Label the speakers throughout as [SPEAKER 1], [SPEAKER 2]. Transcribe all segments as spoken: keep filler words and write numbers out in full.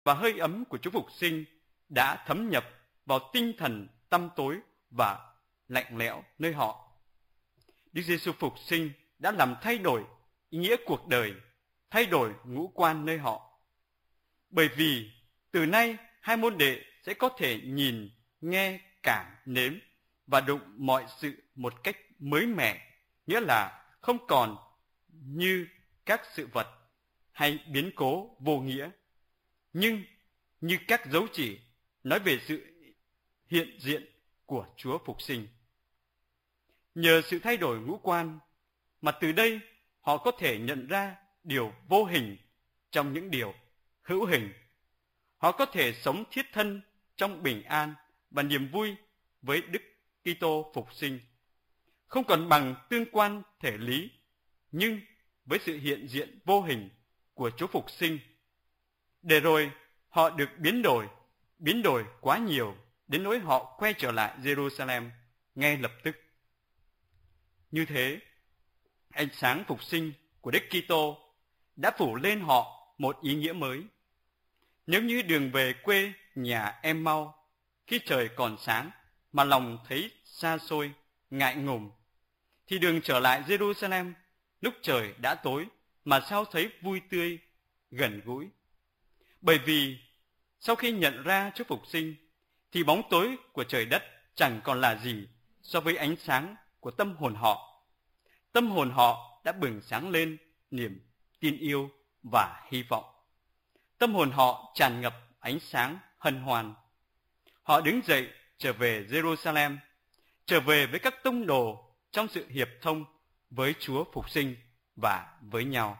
[SPEAKER 1] và hơi ấm của Chúa Phục Sinh đã thấm nhập vào tinh thần tăm tối và lạnh lẽo nơi họ. Đức Giêsu Phục Sinh đã làm thay đổi ý nghĩa cuộc đời, thay đổi ngũ quan nơi họ. Bởi vì từ nay hai môn đệ sẽ có thể nhìn, nghe, cảm, nếm và đụng mọi sự một cách mới mẻ, nghĩa là không còn như các sự vật hay biến cố vô nghĩa, nhưng như các dấu chỉ nói về sự hiện diện của Chúa Phục Sinh. Nhờ sự thay đổi ngũ quan mà từ đây họ có thể nhận ra điều vô hình trong những điều hữu hình. Họ có thể sống thiết thân trong bình an và niềm vui với Đức Kitô Phục Sinh, không còn bằng tương quan thể lý, nhưng với sự hiện diện vô hình của Chúa Phục Sinh. Để rồi họ được biến đổi, biến đổi quá nhiều đến nỗi họ quay trở lại Jerusalem ngay lập tức. Như thế, ánh sáng phục sinh của Đức Kitô đã phủ lên họ một ý nghĩa mới. Nếu như đường về quê nhà Em-mau khi trời còn sáng mà lòng thấy xa xôi, ngại ngùng, thì đường trở lại Jerusalem lúc trời đã tối mà sao thấy vui tươi, gần gũi. Bởi vì sau khi nhận ra Chúa Phục Sinh, thì bóng tối của trời đất chẳng còn là gì so với ánh sáng của tâm hồn họ. Tâm hồn họ đã bừng sáng lên niềm tin yêu và hy vọng. Tâm hồn họ tràn ngập ánh sáng hân hoan. Họ đứng dậy trở về Jerusalem, trở về với các tông đồ trong sự hiệp thông với Chúa Phục Sinh và với nhau.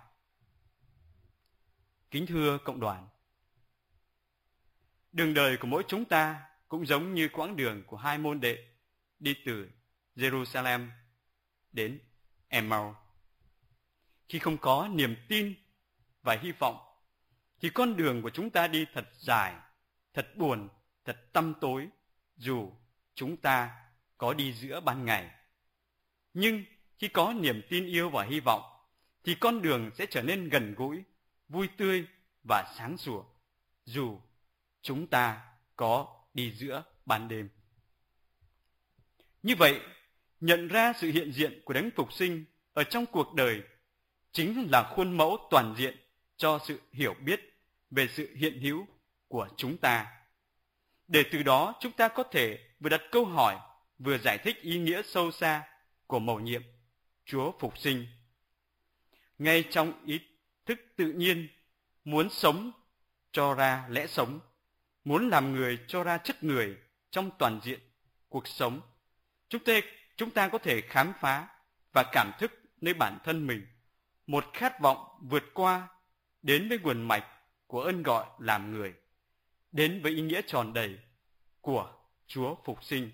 [SPEAKER 1] Kính thưa cộng đoàn, đường đời của mỗi chúng ta cũng giống như quãng đường của hai môn đệ đi từ Jerusalem đến Em-mau. Khi không có niềm tin và hy vọng, thì con đường của chúng ta đi thật dài, thật buồn, thật tăm tối, dù chúng ta có đi giữa ban ngày. Nhưng khi có niềm tin yêu và hy vọng, thì con đường sẽ trở nên gần gũi, vui tươi và sáng sủa, dù chúng ta có đi giữa ban đêm. Như vậy, nhận ra sự hiện diện của Đấng Phục Sinh ở trong cuộc đời chính là khuôn mẫu toàn diện cho sự hiểu biết về sự hiện hữu của chúng ta. Để từ đó chúng ta có thể vừa đặt câu hỏi, vừa giải thích ý nghĩa sâu xa của mầu nhiệm Chúa Phục Sinh. Ngay trong ý thức tự nhiên, muốn sống cho ra lẽ sống, muốn làm người cho ra chất người trong toàn diện cuộc sống, chúng ta, chúng ta có thể khám phá và cảm thức nơi bản thân mình một khát vọng vượt qua đến với nguồn mạch của ơn gọi làm người, đến với ý nghĩa tròn đầy của Chúa Phục Sinh.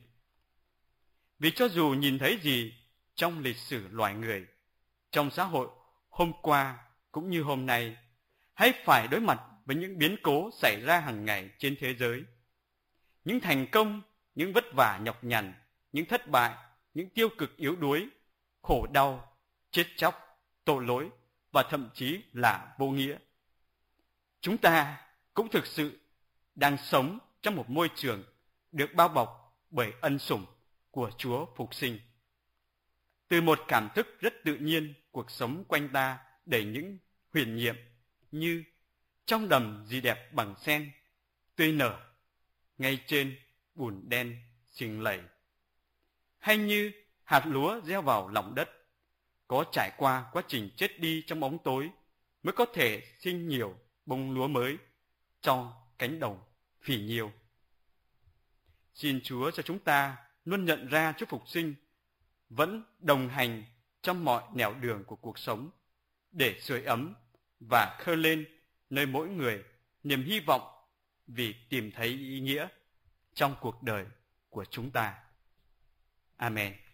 [SPEAKER 1] Vì cho dù nhìn thấy gì trong lịch sử loài người, trong xã hội hôm qua cũng như hôm nay, hay phải đối mặt với những biến cố xảy ra hàng ngày trên thế giới, những thành công, những vất vả nhọc nhằn, những thất bại, những tiêu cực yếu đuối, khổ đau, chết chóc, tội lỗi và thậm chí là vô nghĩa, chúng ta cũng thực sự đang sống trong một môi trường được bao bọc bởi ân sủng của Chúa Phục Sinh. Từ một cảm thức rất tự nhiên, cuộc sống quanh ta đầy những huyền nhiệm như trong đầm gì đẹp bằng sen, tươi nở ngay trên bùn đen xình lầy, hay như hạt lúa gieo vào lòng đất, có trải qua quá trình chết đi trong bóng tối mới có thể sinh nhiều bông lúa mới trong cánh đồng phì nhiêu. Xin Chúa cho chúng ta luôn nhận ra Chúa Phục Sinh vẫn đồng hành trong mọi nẻo đường của cuộc sống, để sưởi ấm và khơi lên nơi mỗi người niềm hy vọng vì tìm thấy ý nghĩa trong cuộc đời của chúng ta. Amen.